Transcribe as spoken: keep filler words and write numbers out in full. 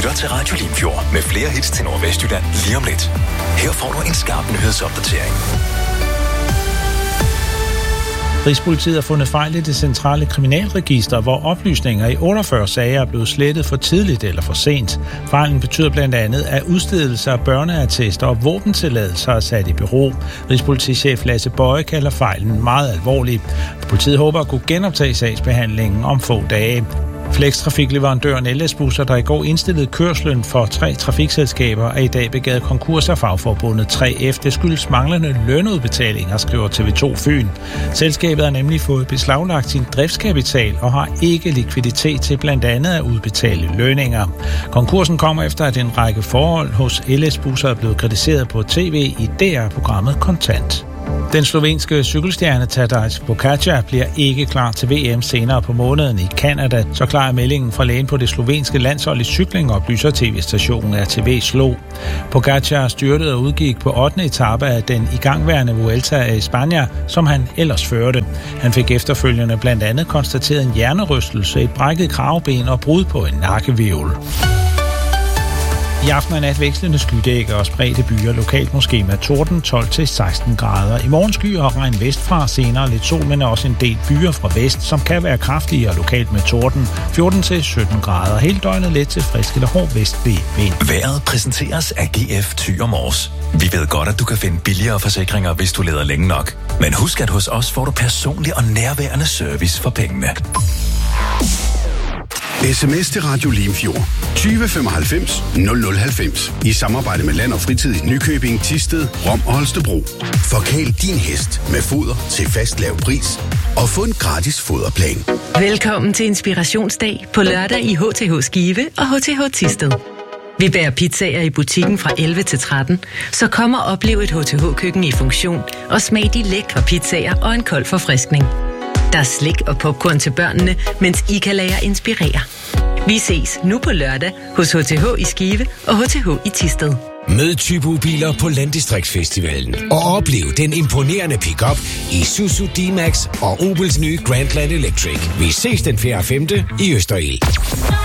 lytter til Radio Limfjord med flere hits til Nordvestjylland lige om lidt. Her får du en skarp nyhedsopdatering. Rigspolitiet har fundet fejl i det centrale kriminalregister, hvor oplysninger i otteogfyrre sager er blevet slettet for tidligt eller for sent. Fejlen betyder blandt andet, at udstedelser af børneattester og våbentilladelser er sat i bero. Rigspolitichef Lasse Bøje kalder fejlen meget alvorlig. Politiet håber at kunne genoptage sagsbehandlingen om få dage. Flextrafikleverandøren L S-busser, der i går indstillede kørslen for tre trafikselskaber, er i dag begæret konkurs af fagforbundet tre F. Det skyldes manglende lønudbetalinger, skriver T V to Fyn. Selskabet har nemlig fået beslaglagt sin driftskapital og har ikke likviditet til blandt andet at udbetale lønninger. Konkursen kommer efter, at en række forhold hos L S-busser er blevet kritiseret på tv i D R-programmet Kontant. Den slovenske cykelstjerne Tadej Pogačar bliver ikke klar til V M senere på måneden i Canada. Så klar er meldingen fra lægen på det slovenske landshold i cykling, oplyser tv-stationen R T V Slo. Pogačar styrtede og udgik på ottende etape af den igangværende Vuelta i Spanien, som han ellers førte. Han fik efterfølgende blandt andet konstateret en hjernerystelse, et brækket kravben og brud på en nakkehvirvel. I aften og nat vekslende skydækker og spredte byer, lokalt måske med torden tolv til seksten grader. I morgen skyer og regn vestfra, senere lidt sol, men også en del byer fra vest, som kan være kraftige og lokalt med torden. fjorten til sytten grader. Hele døgnet let til frisk eller hård vestlig vind. Vejret præsenteres af G F Thy og Mors. Vi ved godt, at du kan finde billigere forsikringer, hvis du leder længe nok. Men husk, at hos os får du personlig og nærværende service for pengene. sms til Radio Limfjord tyve femoghalvfems nul nul halvfems i samarbejde med Land og Fritid i Nykøbing, Thisted, Rom og Holstebro. Forkæl din hest med foder til fast lav pris og få en gratis foderplan. Velkommen til Inspirationsdag på lørdag i H T H Skive og H T H Thisted. Vi bærer pizzaer i butikken fra elleve til tretten, så kom og oplev et H T H-køkken i funktion og smag de lækre pizzaer og en kold forfriskning. Der er slik og popcorn til børnene, mens I kan lade jer inspirere. Vi ses nu på lørdag hos H T H i Skive og H T H i Thisted. Mød Typo-biler på Landdistriktsfestivalen og oplev den imponerende pick-up i Isuzu D-Max og Opels nye Grandland Electric. Vi ses den fjerde og femte i Østerild.